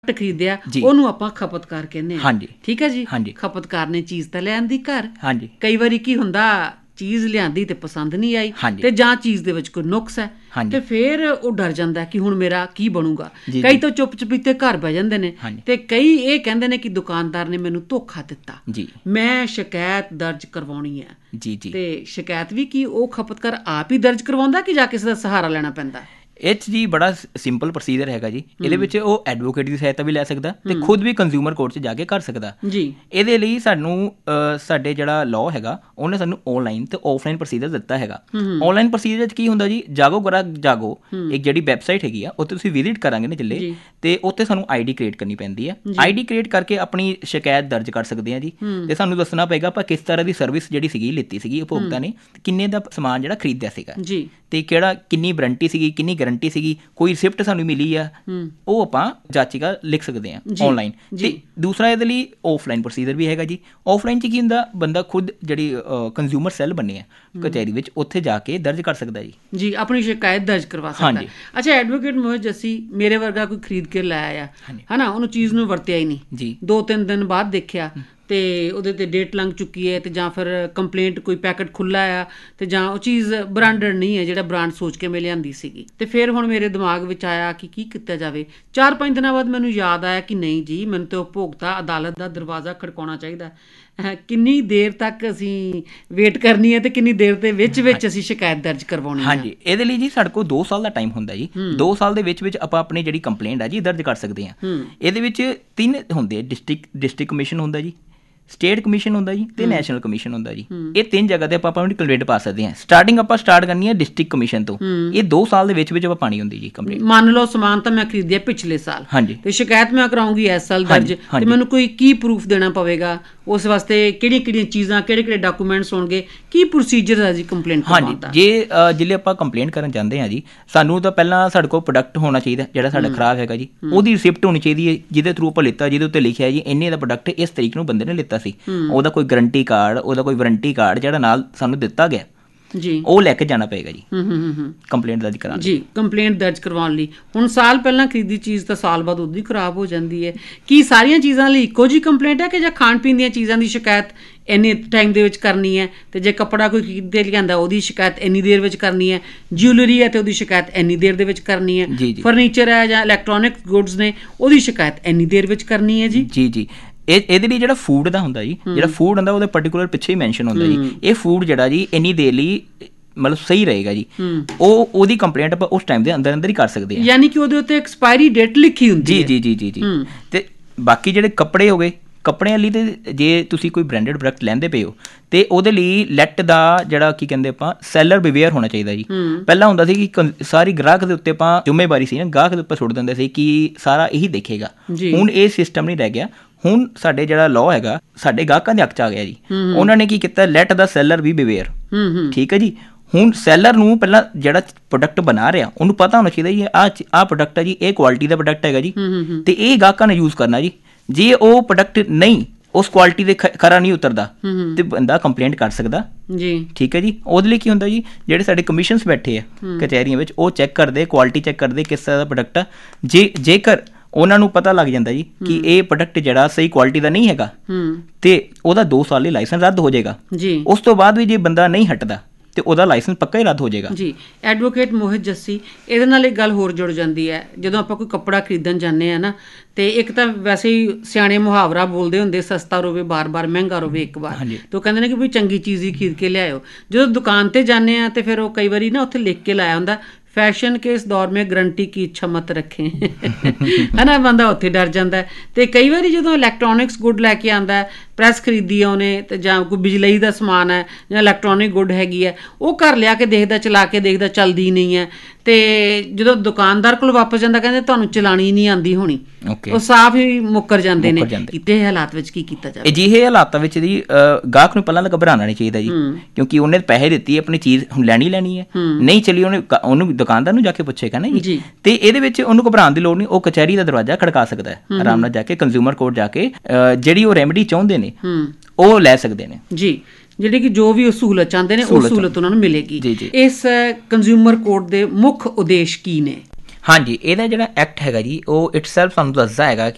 ਖਰੀਦਿਆ ਉਹਨੂੰ ਆਪਾਂ ਖਪਤਕਾਰ ਕਹਿੰਦੇ ਹਾਂ। ਠੀਕ ਹੈ ਜੀ। ਖਪਤਕਾਰ ਨੇ ਚੀਜ਼ ਤਾਂ ਲਿਆਂਦੀ ਘਰ, ਕਈ ਵਾਰੀ ਕੀ ਹੁੰਦਾ ਚੀਜ਼ ਲਿਆਂਦੀ ਤੇ ਪਸੰਦ ਨਹੀਂ ਆਈ ਤੇ ਜਾਂ ਚੀਜ਼ ਦੇ ਵਿੱਚ ਕੋਈ ਨੁਕਸ ਹੈ ਤੇ ਫਿਰ ਉਹ ਡਰ ਜਾਂਦਾ ਕਿ ਹੁਣ ਮੇਰਾ ਕੀ ਬਣੂਗਾ। ਕਈ ਤਾਂ ਚੁੱਪ ਚਪੀਤੇ ਘਰ ਬਹਿ ਜਾਂਦੇ ਨੇ ਤੇ ਕਈ ਇਹ ਕਹਿੰਦੇ ਨੇ ਕਿ ਦੁਕਾਨਦਾਰ ਨੇ ਮੈਨੂੰ ਧੋਖਾ ਦਿੱਤਾ, ਮੈਂ ਸ਼ਿਕਾਇਤ ਦਰਜ ਕਰਵਾਉਣੀ ਹੈ। ਤੇ ਸ਼ਿਕਾਇਤ ਵੀ ਕੀ ਉਹ ਖਪਤਕਾਰ ਆਪ ਹੀ ਦਰਜ ਕਰਵਾਉਂਦਾ ਕਿ ਜਾਂ ਕਿਸੇ ਦਾ ਸਹਾਰਾ ਲੈਣਾ ਪੈਂਦਾ? ਇਹ 'ਚ ਜੀ ਬੜਾ ਸਿੰਪਲ ਪ੍ਰੋਸੀਜਰ ਹੈਗਾ ਜੀ। ਇਹਦੇ ਵਿੱਚ ਉਹ ਐਡਵੋਕੇਟ ਦੀ ਸਹਾਇਤਾ ਵੀ ਲੈ ਸਕਦਾ ਤੇ ਖੁਦ ਵੀ ਕੰਜ਼ਿਊਮਰ ਕੋਰਟ 'ਚ ਜਾ ਕੇ ਕਰ ਸਕਦਾ ਜੀ। ਇਹਦੇ ਲਈ ਸਾਨੂੰ ਸਾਡੇ ਜਿਹੜਾ ਲਾਅ ਹੈਗਾ ਉਹਨੇ ਸਾਨੂੰ ਔਨਲਾਈਨ ਤੇ ਆਫਲਾਈਨ ਪ੍ਰੋਸੀਜਰ ਦਿੱਤਾ ਹੈਗਾ। ਔਨਲਾਈਨ ਪ੍ਰੋਸੀਜਰ 'ਚ ਕੀ ਹੁੰਦਾ ਜੀ, ਜਾਗੋ ਗਰਾ ਜਾਗੋ ਇੱਕ ਜਿਹੜੀ ਵੈਬਸਾਈਟ ਹੈਗੀ ਆ ਉੱਥੇ ਤੁਸੀਂ ਵਿਜ਼ਿਟ ਕਰਾਂਗੇ ਨਾ ਚੱਲੇ ਤੇ ਉੱਥੇ ਸਾਨੂੰ ID ਕ੍ਰੀਏਟ ਕਰਨੀ ਪੈਂਦੀ ਹੈ। ID ਕ੍ਰੀਏਟ ਕਰਕੇ ਆਪਣੀ ਸ਼ਿਕਾਇਤ ਦਰਜ ਕਰ ਸਕਦੇ ਹਾਂ ਜੀ ਤੇ ਸਾਨੂੰ ਦੱਸਣਾ ਪਏਗਾ ਆਪਾਂ ਕਿਸ ਤਰ੍ਹਾਂ ਦੀ ਸਰਵਿਸ ਜਿਹੜੀ ਸੀਗੀ ਲਿੱਤੀ ਸੀਗੀ ਉਪਭੋਗਤਾ ਨੇ, ਕਿੰਨੇ ਦਾ ਸਮਾਨ ਜਿਹੜਾ ਖਰੀਦਿਆ ਸੀਗਾ ਤੇ ਕਿਹੜਾ ਕਿੰਨੀ ਵਾਰੰਟੀ ਸੀਗੀ, ਕਿੰਨੀ ਗਰੰਟੀ ਸੀਗੀ, ਕੋਈ ਰਿਸਿਪਟ ਸਾਨੂੰ ਮਿਲੀ ਆ, ਉਹ ਆਪਾਂ ਜਾਚੀਗਾ ਲਿਖ ਸਕਦੇ ਹਾਂ ਔਨਲਾਈਨ। ਤੇ ਦੂਸਰਾ ਇਹਦੇ ਲਈ ਆਫਲਾਈਨ ਪ੍ਰੋਸੀਜਰ ਵੀ ਹੈਗਾ ਜੀ। ਆਫਲਾਈਨ 'ਚ ਕੀ ਹੁੰਦਾ, ਬੰਦਾ ਖੁਦ ਜਿਹੜੀ ਕੰਜ਼ਿਊਮਰ ਸੈੱਲ ਬਣੇ ਆ ਕਚਹਿਰੀ ਵਿੱਚ ਉੱਥੇ ਜਾ ਕੇ ਦਰਜ ਕਰ ਸਕਦਾ ਜੀ ਆਪਣੀ ਸ਼ਿਕਾਇਤ ਦਰਜ ਕਰਵਾ ਸਕਦਾ। ਅੱਛਾ, ਐਡਵੋਕੇਟ ਮੋਹਿਤ ਜੱਸੀ, ਮੇਰੇ ਵਰਗਾ ਕੋਈ ਖਰੀਦ ਕੇ ਲੈ ਆਇਆ ਹੈ ਨਾ, ਉਹਨੂੰ ਚੀਜ਼ ਨੂੰ ਵਰਤਿਆ ਹੀ ਨਹੀਂ ਜੀ, 2-3 ਦਿਨ ਬਾਅਦ ਦੇਖਿਆ ਤੇ ਉਹਦੇ ਤੇ ਡੇਟ ਲੰਘ ਚੁੱਕੀ ਹੈ ਤੇ ਜਾਂ ਫਿਰ ਕੰਪਲੇਂਟ ਕੋਈ ਪੈਕਟ ਖੁੱਲ੍ਹਾ ਆ ਤੇ ਜਾਂ ਉਹ ਚੀਜ਼ ਬ੍ਰਾਂਡਡ ਨਹੀਂ ਹੈ ਜਿਹੜਾ ਬ੍ਰਾਂਡ ਸੋਚ ਕੇ ਮੈਂ ਲਿਆਂਦੀ ਸੀਗੀ। ਤੇ ਫਿਰ ਹੁਣ ਮੇਰੇ ਦਿਮਾਗ ਵਿੱਚ ਆਇਆ ਕਿ ਕੀ ਕੀਤਾ ਜਾਵੇ। 4-5 ਦਿਨਾਂ ਬਾਅਦ ਮੈਨੂੰ ਯਾਦ ਆਇਆ ਕਿ ਨਹੀਂ ਜੀ, ਮੈਨੂੰ ਤਾਂ ਉਪਭੋਗਤਾ ਅਦਾਲਤ ਦਾ ਦਰਵਾਜ਼ਾ ਖੜਕਾਉਣਾ ਚਾਹੀਦਾ। ਕਿੰਨੀ ਦੇਰ ਤੱਕ ਅਸੀਂ ਵੇਟ ਕਰਨੀ ਹੈ ਤੇ ਕਿੰਨੀ ਦੇਰ ਦੇ ਵਿੱਚ ਅਸੀਂ ਸ਼ਿਕਾਇਤ ਦਰਜ ਕਰਵਾਉਣੀ ਹੈ? ਇਹਦੇ ਲਈ ਜੀ ਸਾਡੇ ਕੋਲ 2 ਸਾਲ ਦਾ ਟਾਈਮ ਹੁੰਦਾ ਜੀ। 2 ਸਾਲ ਦੇ ਵਿੱਚ ਆਪਾਂ ਆਪਣੀ ਜਿਹੜੀ ਕੰਪਲੇਂਟ ਆ ਜੀ ਦਰਜ ਕਰ ਸਕਦੇ ਹਾਂ। ਇਹਦੇ ਵਿੱਚ 3 ਹੁੰਦੇ, ਡਿਸਟ੍ਰਿਕਟ ਕਮਿਸ਼ਨ ਹੁੰਦਾ ਜੀ, ਸਟੇਟ ਕਮਿਸ਼ਨ ਹੁੰਦਾ ਜੀ ਤੇ ਨੈਸ਼ਨਲ ਕਮਿਸ਼ਨ ਹੁੰਦਾ ਜੀ। ਇਹ 3 ਜਗ੍ਹਾ ਤੇ ਆਪਾਂ ਆਪਣੀ ਕੰਪਲੇਂਟ ਪਾ ਸਕਦੇ ਹਾਂ। ਸਟਾਰਟਿੰਗ ਆਪਾਂ ਸਟਾਰਟ ਕਰਨੀ ਹੈ ਡਿਸਟ੍ਰਿਕਟ ਕਮਿਸ਼ਨ ਤੋਂ। ਇਹ 2 ਸਾਲ ਦੇ ਵਿੱਚ ਆਪਾਂ ਪਾਣੀ ਹੁੰਦੀ ਜੀ ਕੰਪਲੇਂਟ। ਮੰਨ ਲਓ ਸਮਾਨ ਤਾਂ ਮੈਂ ਖਰੀਦਿਆ ਪਿਛਲੇ ਸਾਲ ਤੇ ਸ਼ਿਕਾਇਤ ਮੈਂ ਕਰਾਉਂਗੀ ਇਸ ਸਾਲ ਦਰਜ, ਤੇ ਮੈਨੂੰ ਕੋਈ ਕੀ ਪ੍ਰੂਫ ਦੇਣਾ ਪਵੇਗਾ? ਉਸ ਵਾਸਤੇ ਕਿਹੜੀਆਂ ਚੀਜ਼ਾਂ, ਕਿਹੜੇ ਡਾਕੂਮੈਂਟਸ ਹੋਣਗੇ? ਕੀ ਪ੍ਰੋਸੀਜਰ ਹੈ ਜੀ ਕੰਪਲੇਂਟ ਕਰਵਾਉਣ ਦਾ? ਜਿਲੇ ਆਪਾਂ ਕੰਪਲੇਂਟ ਕਰਨ ਚਾਹੁੰਦੇ ਹਾਂ ਜੀ, ਸਾਨੂੰ ਤਾਂ ਪਹਿਲਾਂ ਸਾਡੇ ਕੋਲ ਪ੍ਰੋਡਕਟ ਹੋਣਾ ਚਾਹੀਦਾ ਜਿਹੜਾ ਸਾਡਾ ਖਰਾਬ ਹੈਗਾ ਜੀ, ਉਹਦੀ ਰਿਸਿਪਟ ਹੋਣੀ ਚਾਹੀਦੀ ਹੈ ਜਿਹਦੇ ਥਰੂ ਆਪਾਂ ਲਿੱਤਾ, ਜਿਹਦੇ ਉੱਤੇ ਲਿਖਿਆ ਜੀ ਇੰਨੇ ਦਾ ਪ੍ਰੋਡਕਟ ਇਸ ਤਰੀਕ ਨੂੰ ਬੰਦੇ ਨੇ ਲਿੱਤਾ ਸੀ, ਉਹਦਾ ਕੋਈ ਗਰੰਟੀ ਕਾਰਡ, ਉਹਦਾ ਕੋਈ ਵਾਰੰਟੀ ਕਾਰਡ ਜਿਹੜਾ ਨਾਲ ਸਾਨੂੰ ਦਿੱਤਾ ਗਿਆ ਜੀ, ਉਹ ਲੈ ਕੇ ਜਾਣਾ ਪਏਗਾ ਜੀ ਕੰਪਲੇਂਟ ਦਰਜ ਕਰਾਉਣ ਜੀ। ਕੰਪਲੇਂਟ ਦਰਜ ਕਰਵਾਉਣ ਲਈ ਹੁਣ ਸਾਲ ਪਹਿਲਾਂ ਖਰੀਦੀ ਚੀਜ਼ ਤਾਂ ਸਾਲ ਬਾਅਦ ਉਹਦੀ ਖਰਾਬ ਹੋ ਜਾਂਦੀ ਹੈ। ਕੀ ਸਾਰੀਆਂ ਚੀਜ਼ਾਂ ਲਈ ਇੱਕੋ ਜਿਹੀ ਕੰਪਲੇਂਟ ਹੈ ਕਿ ਜਾਂ ਖਾਣ ਪੀਣ ਦੀਆਂ ਚੀਜ਼ਾਂ ਦੀ ਸ਼ਿਕਾਇਤ ਇੰਨੇ ਟਾਈਮ ਦੇ ਵਿੱਚ ਕਰਨੀ ਹੈ, ਤੇ ਜੇ ਕੱਪੜਾ ਕੋਈ ਖਰੀਦ ਕੇ ਲਿਆਂਦਾ ਉਹਦੀ ਸ਼ਿਕਾਇਤ ਇੰਨੀ ਦੇਰ ਵਿੱਚ ਕਰਨੀ ਹੈ, ਜਿਊਲਰੀ ਹੈ ਤੇ ਉਹਦੀ ਸ਼ਿਕਾਇਤ ਇੰਨੀ ਦੇਰ ਦੇ ਵਿੱਚ ਕਰਨੀ ਹੈ, ਫਰਨੀਚਰ ਹੈ ਜਾਂ ਇਲੈਕਟ੍ਰੋਨਿਕ ਗੁੱਡਸ ਨੇ ਉਹਦੀ ਸ਼ਿਕਾਇਤ ਇੰਨੀ ਦੇਰ ਵਿੱਚ ਕਰਨੀ ਹੈ ਜੀ? ਜੀ ਇਹਦੇ ਲਈ ਜਿਹੜਾ ਫੂਡ ਦਾ ਹੁੰਦਾ ਜੀ, ਜਿਹੜਾ ਫੂਡ ਹੁੰਦਾ ਉਹਦੇ ਪਰਟੀਕੂਲਰ ਪਿੱਛੇ ਹੀ ਮੈਂਸ਼ਨ ਹੁੰਦਾ ਜੀ, ਇਹ ਫੂਡ ਜਿਹੜਾ ਜੀ ਇੰਨੀ ਦੇਰ ਲਈ ਮਤਲਬ ਸਹੀ ਰਹੇਗਾ ਜੀ, ਉਹਦੀ ਕੰਪਲੇਂਟ ਆਪਾਂ ਉਸ ਟਾਈਮ ਦੇ ਅੰਦਰ ਹੀ ਕਰ ਸਕਦੇ ਹਾਂ। ਯਾਨੀ ਕਿ ਉਹਦੇ ਉੱਤੇ ਐਕਸਪਾਇਰੀ ਡੇਟ ਲਿਖੀ ਹੁੰਦੀ ਹੈ ਜੀ। ਤੇ ਬਾਕੀ ਜਿਹੜੇ ਕੱਪੜੇ ਹੋ ਗਏ, ਕੱਪੜਿਆਂ ਲਈ ਤੇ ਜੇ ਤੁਸੀਂ ਕੋਈ ਬ੍ਰਾਂਡਡ ਪ੍ਰੋਡਕਟ ਲੈਂਦੇ ਪਏ ਹੋ ਤੇ ਉਹਦੇ ਲਈ ਲੈਟ ਦਾ ਜਿਹੜਾ ਕੀ ਕਹਿੰਦੇ ਆਪਾਂ ਸੈਲਰ ਬਿਵੇਅਰ ਹੋਣਾ ਚਾਹੀਦਾ ਜੀ। ਪਹਿਲਾਂ ਹੁੰਦਾ ਸੀ ਕਿ ਸਾਰੀ ਗ੍ਰਾਹਕ ਦੇ ਉੱਤੇ ਆਪਾਂ ਜ਼ਿੰਮੇਵਾਰੀ ਸੀ ਨਾ, ਗਾਹਕ ਦੇ ਉੱਪਰ ਸੁੱਟ ਦਿੰਦੇ ਸੀ ਕਿ ਸਾਰਾ ਇਹੀ ਦੇਖੇਗਾ। ਹੁਣ ਇਹ ਸਿਸਟਮ ਨਹੀਂ ਰਹਿ ਗਿਆ। ਹੁਣ ਸਾਡੇ ਜਿਹੜਾ ਲਾਅ ਹੈਗਾ ਸਾਡੇ ਗਾਹਕਾਂ ਦੇ ਹੱਕ 'ਚ ਆ ਗਿਆ ਜੀ। ਉਹਨਾਂ ਨੇ ਕੀ ਕੀਤਾ, ਲੈਟ ਦਾ ਸੈਲਰ ਵੀ ਬਿਵੇਅਰ। ਠੀਕ ਹੈ ਜੀ। ਹੁਣ ਸੈਲਰ ਨੂੰ ਪਹਿਲਾਂ ਜਿਹੜਾ ਪ੍ਰੋਡਕਟ ਬਣਾ ਰਿਹਾ ਉਹਨੂੰ ਪਤਾ ਹੋਣਾ ਚਾਹੀਦਾ ਜੀ ਆਹ ਪ੍ਰੋਡਕਟ ਹੈ ਜੀ, ਇਹ ਕੁਆਲਿਟੀ ਦਾ ਪ੍ਰੋਡਕਟ ਹੈਗਾ ਜੀ ਤੇ ਇਹ ਗਾਹਕਾਂ ਨੇ ਯੂਜ਼ ਕਰਨਾ ਜੀ। ਜੇ ਉਹ ਪ੍ਰੋਡਕਟ ਨਹੀਂ ਉਸ ਕੁਆਲਿਟੀ ਦੇ ਖਰਾ ਨਹੀਂ ਉਤਰਦਾ ਤੇ ਬੰਦਾ ਕੰਪਲੇਂਟ ਕਰ ਸਕਦਾ ਜੀ। ਠੀਕ ਹੈ ਜੀ। ਉਹਦੇ ਲਈ ਕੀ ਹੁੰਦਾ ਜੀ, ਜਿਹੜੇ ਸਾਡੇ ਕਮਿਸ਼ਨਸ ਬੈਠੇ ਆ ਕਚਹਿਰੀਆਂ ਵਿੱਚ, ਉਹ ਚੈੱਕ ਕਰਦੇ, ਕੁਆਲਿਟੀ ਚੈੱਕ ਕਰਦੇ ਕਿਸ ਤਰ੍ਹਾਂ ਦਾ ਪ੍ਰੋਡਕਟ ਆ। ਜੇਕਰ ਉਹਨਾਂ ਨੂੰ ਪਤਾ ਲੱਗ ਜਾਂਦਾ ਜੀ ਕਿ ਇਹ ਪ੍ਰੋਡਕਟ ਜਿਹੜਾ ਸਹੀ ਕੁਆਲਿਟੀ ਦਾ ਨਹੀਂ ਹੈਗਾ ਤੇ ਉਹਦਾ 2 ਸਾਲ ਲਈ ਲਾਇਸੈਂਸ ਰੱਦ ਹੋ ਜਾਏਗਾ। ਉਸ ਤੋਂ ਬਾਅਦ ਵੀ ਜੇ ਬੰਦਾ ਨਹੀਂ ਹਟਦਾ ਤੇ ਉਹਦਾ ਲਾਇਸੈਂਸ ਪੱਕਾ ਹੀ ਰੱਦ ਹੋ ਜਾਏਗਾ ਜੀ। ਐਡਵੋਕੇਟ ਮੋਹਿਤ ਜੱਸੀ, ਇਹਦੇ ਨਾਲ ਇੱਕ ਗੱਲ ਹੋਰ ਜੁੜ ਜਾਂਦੀ ਹੈ। ਜਦੋਂ ਆਪਾਂ ਕੋਈ ਕੱਪੜਾ ਖਰੀਦਣ ਜਾਂਦੇ ਹਾਂ ਨਾ, ਤੇ ਇੱਕ ਤਾਂ ਵੈਸੇ ਹੀ ਸਿਆਣੇ ਮੁਹਾਵਰਾ ਬੋਲਦੇ ਹੁੰਦੇ, ਸਸਤਾ ਰੋਵੇ ਬਾਰ-ਬਾਰ, ਮਹਿੰਗਾ ਰੋਵੇ ਇੱਕ ਵਾਰ। ਤੇ ਉਹ ਕਹਿੰਦੇ ਨੇ ਕਿ ਵੀ ਚੰਗੀ ਚੀਜ਼ ਹੀ ਖਰੀਦ ਕੇ ਲਿਆਇਓ। ਜਦੋਂ ਦੁਕਾਨ ਤੇ ਜਾਂਦੇ ਹਾਂ ਤੇ ਫਿਰ ਉਹ ਕਈ ਵਾਰੀ ਨਾ ਉੱਥੇ ਲਿਖ ਕੇ ਲਾਇਆ ਹੁੰਦਾ, फैशन के इस दौर में गारंटी की इच्छा मत रखें है ना, बंदा उत्थे डर जाता है। तो कई बार जो इलैक्ट्रॉनिक्स गुड लैके आता है, प्रैस खरीदी है उन्हें, तो जां कोई बिजली का समान है या इलैक्ट्रॉनिक गुड हैगी है, वो घर लिया के देखता, चला के देखता, चलती नहीं है। तो जो दुकानदार को वापस जाता कहते तुहानूं चलानी नहीं आती होनी, वो साफ ही मुकर जाते हैं। इत्ते हालात विच की कीता जाए? अजिहे हालातां विच जी गाहक नूं पहलां घबराना नहीं चाहिए जी, क्योंकि उन्हें पैसे दित्ती अपनी चीज़ हुण लैनी लैनी है, नहीं चली उन्हें दुकानदार नूं जाके पुछेगा ना जी। ते इहदे विच उहनूं घबराउण दी लोड़ नहीं, वो कचहरी दा दरवाजा खड़का सकदा है आराम नाल जाके, कंज्यूमर कोर्ट जाके जिहड़ी वो रेमेडी चाहुंदे ने वो लै सकदे ने जी। ਜਿਹੜੇ ਕਿ ਜੋ ਵੀ ਉਹ ਸਹੂਲਤ ਚਾਹੁੰਦੇ ਨੇ ਉਹ ਸਹੂਲਤ ਉਹਨਾਂ ਨੂੰ ਮਿਲੇਗੀ। ਇਸ ਕੰਜ਼ਿਊਮਰ ਕੋਰਟ ਦੇ ਮੁੱਖ ਉਦੇਸ਼ ਕੀ ਨੇ? ਹਾਂਜੀ, ਇਹਦਾ ਜਿਹੜਾ ਐਕਟ ਹੈਗਾ ਜੀ ਉਹ ਇਟਸੈਲਫ ਸਾਨੂੰ ਦੱਸਦਾ ਹੈਗਾ